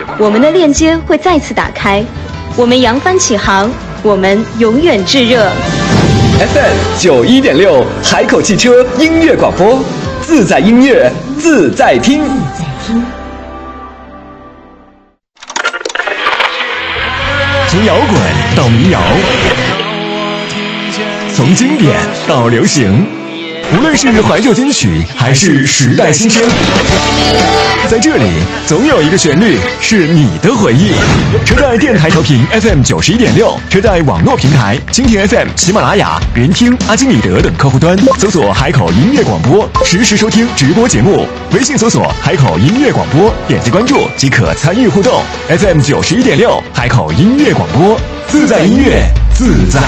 我们的链接会再次打开。我们扬帆起航，我们永远炙热。 FM91.6海口汽车音乐广播，自在音乐，自在听。 从摇滚到民谣，从经典到流行，无论是怀旧金曲还是时代新声，在这里总有一个旋律是你的回忆。车载电台调频 FM91.6，车载网络平台蜻蜓 FM、喜马拉雅、云听、阿基米德等客户端搜索海口音乐广播，实时收听直播节目。微信搜索海口音乐广播，点击关注即可参与互动。FM91.6海口音乐广播，自在音乐，自在